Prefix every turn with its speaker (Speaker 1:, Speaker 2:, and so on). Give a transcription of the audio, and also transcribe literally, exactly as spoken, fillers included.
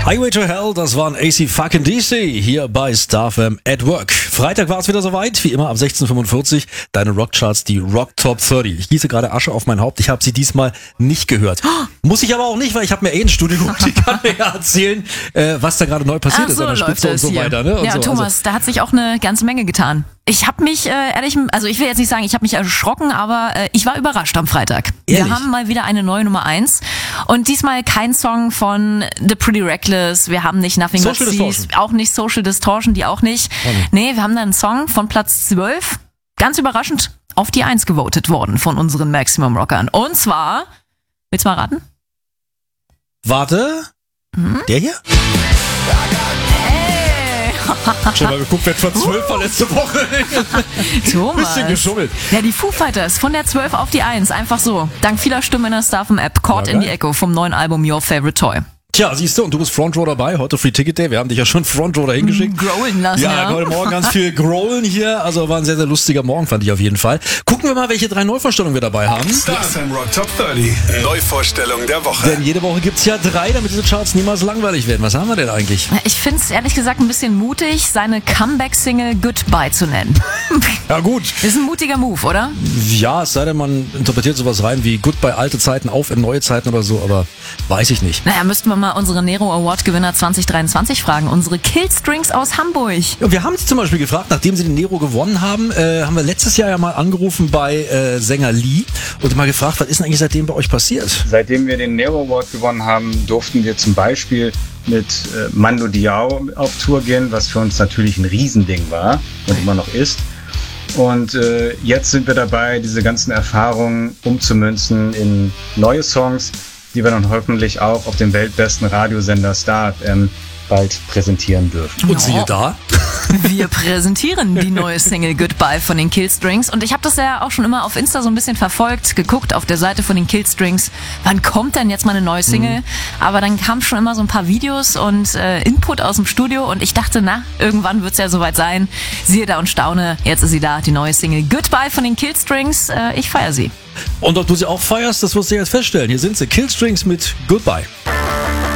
Speaker 1: Highway to Hell, das waren A C fucking D C hier bei Star F M at Work. Freitag war es wieder soweit, wie immer ab sechzehn Uhr fünfundvierzig, deine Rockcharts, die Rock Top dreißig. Ich gieße gerade Asche auf mein Haupt, ich habe sie diesmal nicht gehört. Muss ich aber auch nicht, weil ich habe mir eh ein Studio geguckt, ich kann mir ja erzählen, äh, was da gerade neu passiert
Speaker 2: Ach
Speaker 1: ist
Speaker 2: so,
Speaker 1: an der Spitze und so
Speaker 2: hier.
Speaker 1: weiter. Ne? Und
Speaker 2: ja,
Speaker 1: so.
Speaker 2: Thomas,
Speaker 1: also,
Speaker 2: da hat sich auch eine ganze Menge getan. Ich habe mich, äh, ehrlich, also ich will jetzt nicht sagen, ich habe mich erschrocken, aber äh, ich war überrascht am Freitag.
Speaker 1: Ehrlich?
Speaker 2: Wir haben mal wieder eine neue Nummer eins und diesmal kein Song von The Pretty Reckless, wir haben nicht Nothing But
Speaker 1: Social
Speaker 2: Thieves,
Speaker 1: Distortion.
Speaker 2: auch nicht Social Distortion, die auch nicht.
Speaker 1: Oh nee.
Speaker 2: Nee, wir haben da einen Song von Platz zwölf, ganz überraschend, auf die eins gewotet worden von unseren Maximum Rockern. Und zwar, willst du mal raten?
Speaker 1: warte,
Speaker 2: Hm?
Speaker 1: der hier?
Speaker 2: Hey!
Speaker 1: Schon mal geguckt, wer von zwölf war letzte Woche.
Speaker 2: Thomas.
Speaker 1: Bisschen geschummelt.
Speaker 2: Ja, die Foo Fighters von der zwölf auf die eins, einfach so. Dank vieler Stimmen in der Star F M App. Caught
Speaker 1: Ja,
Speaker 2: in the
Speaker 1: geil.
Speaker 2: Echo vom neuen Album Your Favorite Toy.
Speaker 1: Tja, siehst du, und du bist Front Row dabei, heute Free Ticket Day, wir haben dich ja schon Front Row dahin geschickt.
Speaker 2: Growlen lassen,
Speaker 1: Ja,
Speaker 2: ja.
Speaker 1: heute Morgen ganz viel Growlen hier, also war ein sehr, sehr lustiger Morgen, fand ich auf jeden Fall. Gucken wir mal, welche drei Neuvorstellungen wir dabei haben.
Speaker 3: Star F M Rock Top dreißig. Neuvorstellung der Woche.
Speaker 1: Denn jede Woche gibt's ja drei, damit diese Charts niemals langweilig werden. Was haben wir denn eigentlich?
Speaker 2: Ich find's ehrlich gesagt ein bisschen mutig, seine Comeback-Single Goodbye zu nennen.
Speaker 1: Ja gut.
Speaker 2: Ist ein mutiger Move, oder?
Speaker 1: Ja, es sei denn, man interpretiert sowas rein wie Goodbye alte Zeiten, auf in neue Zeiten oder so, aber weiß ich nicht.
Speaker 2: Naja, müssten wir mal unsere Nero Award-Gewinner zwanzig dreiundzwanzig fragen. Unsere Killstrings aus Hamburg.
Speaker 1: Ja, wir haben sie zum Beispiel gefragt, nachdem sie den Nero gewonnen haben, äh, haben wir letztes Jahr ja mal angerufen bei äh, Sänger Lee und mal gefragt, was ist denn eigentlich seitdem bei euch passiert?
Speaker 4: Seitdem wir den Nero Award gewonnen haben, durften wir zum Beispiel mit äh, Mando Diao auf Tour gehen, was für uns natürlich ein Riesending war und immer noch ist. Und äh, jetzt sind wir dabei, diese ganzen Erfahrungen umzumünzen in neue Songs, die wir dann hoffentlich auch auf dem weltbesten Radiosender Star F M bald präsentieren dürfen.
Speaker 1: Und siehe da.
Speaker 2: Wir präsentieren die neue Single Goodbye von den Killstrings und ich habe das ja auch schon immer auf Insta so ein bisschen verfolgt, geguckt auf der Seite von den Killstrings, wann kommt denn jetzt mal eine neue Single? Mhm. Aber dann kamen schon immer so ein paar Videos und äh, Input aus dem Studio und ich dachte, na, irgendwann wird's ja soweit sein. Siehe da und staune, jetzt ist sie da, die neue Single Goodbye von den Killstrings. Äh, ich feiere sie.
Speaker 1: Und ob du sie auch feierst, das wirst du jetzt feststellen. Hier sind sie, Killstrings mit Goodbye.